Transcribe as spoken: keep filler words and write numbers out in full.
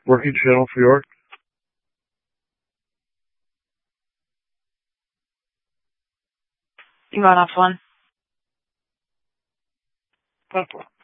Working channel for York. You run off one. Papa.